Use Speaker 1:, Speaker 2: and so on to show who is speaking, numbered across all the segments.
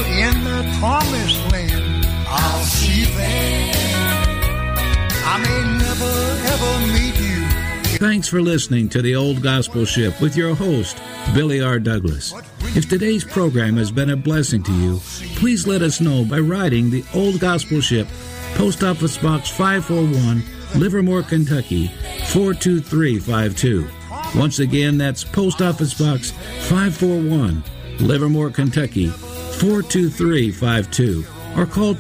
Speaker 1: in the promised land I'll see there. I may never ever meet you.
Speaker 2: Thanks for listening to The Old Gospel Ship with your host, Billy R. Douglas. If today's program has been a blessing to you, please let us know by writing The Old Gospel Ship, Post Office Box 541, Livermore, Kentucky, 42352. Once again, that's Post Office Box 541, Livermore, Kentucky, 42352. Or call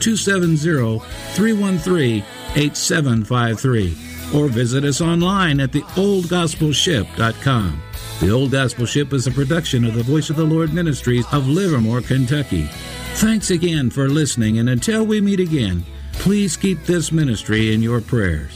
Speaker 2: 270-313-8753. Or visit us online at theoldgospelship.com. The Old Gospel Ship is a production of the Voice of the Lord Ministries of Livermore, Kentucky. Thanks again for listening, and until we meet again, please keep this ministry in your prayers.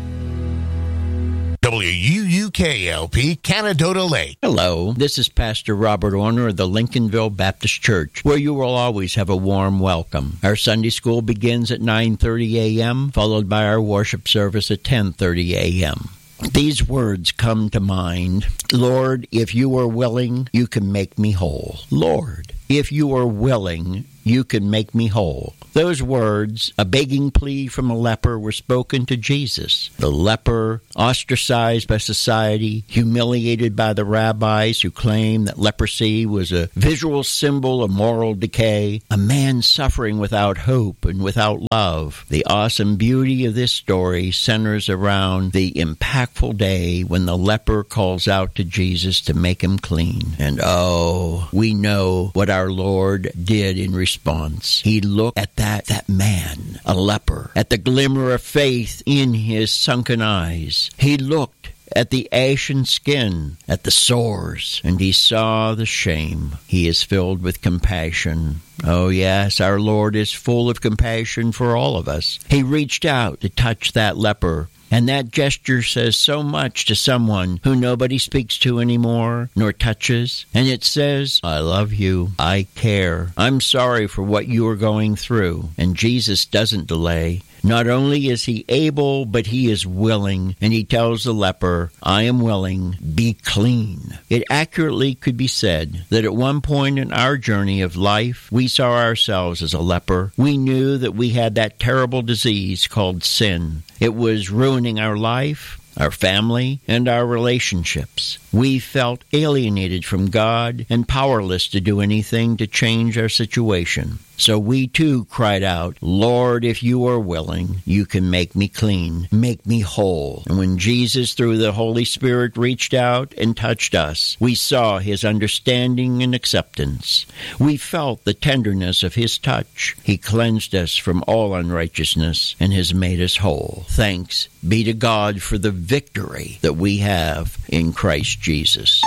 Speaker 3: WUUKLP, Canadota Lake.
Speaker 4: Hello, this is Pastor Robert Orner of the Lincolnville Baptist Church, where you will always have a warm welcome. Our Sunday school begins at 9:30 a.m., followed by our worship service at 10:30 a.m. These words come to mind. Lord, if you are willing, you can make me whole. Lord, if you are willing, you can make me whole. Those words, a begging plea from a leper, were spoken to Jesus. The leper, ostracized by society, humiliated by the rabbis who claimed that leprosy was a visual symbol of moral decay, a man suffering without hope and without love. The awesome beauty of this story centers around the impactful day when the leper calls out to Jesus to make him clean. And oh, we know what our Lord did in response. He looked at that man, a leper, at the glimmer of faith in his sunken eyes. He looked at the ashen skin, at the sores, and he saw the shame. He is filled with compassion. Oh yes, our Lord is full of compassion for all of us. He reached out to touch that leper. And that gesture says so much to someone who nobody speaks to anymore, nor touches. And it says, I love you. I care. I'm sorry for what you are going through. And Jesus doesn't delay. Not only is he able, but he is willing. And he tells the leper, I am willing, be clean. It accurately could be said that at one point in our journey of life, we saw ourselves as a leper. We knew that we had that terrible disease called sin. It was ruining our life, our family, and our relationships. We felt alienated from God and powerless to do anything to change our situation. So we too cried out, Lord, if you are willing, you can make me clean, make me whole. And when Jesus, through the Holy Spirit, reached out and touched us, we saw his understanding and acceptance. We felt the tenderness of his touch. He cleansed us from all unrighteousness and has made us whole. Thanks be to God for the victory that we have in Christ Jesus.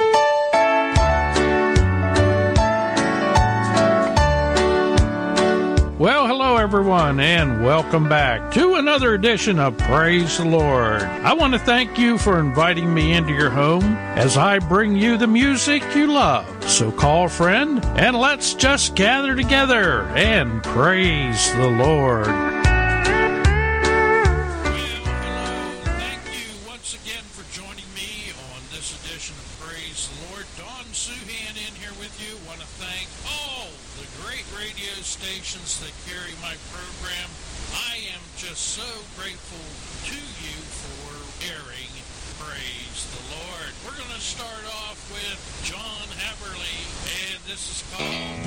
Speaker 5: Well, hello everyone, and welcome back to another edition of Praise the Lord. I want to thank you for inviting me into your home as I bring you the music you love. So call a friend and let's just gather together and praise the Lord.
Speaker 6: That carry my program. I am just so grateful to you for airing Praise the Lord. We're going to start off with John Haverly, and this is called